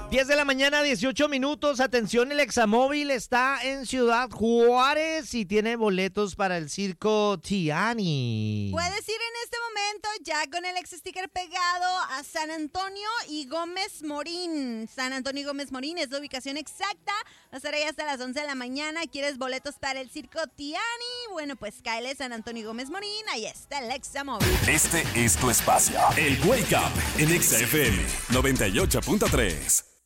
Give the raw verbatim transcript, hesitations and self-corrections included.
diez de la mañana, dieciocho minutos. Atención, el Examóvil está en Ciudad Juárez y tiene boletos para el circo Tiani. Puedes ir en este momento ya con el ex sticker pegado a San Antonio y Gómez Morín. San Antonio y Gómez Morín es la ubicación exacta. Va a estar ahí hasta las once de la mañana. ¿Quieres boletos para el circo Tiani? Bueno, pues cáele San Antonio y Gómez Morín. Ahí está el Examóvil. Este es tu espacio. El Wake Up en Exa F M noventa y ocho punto tres.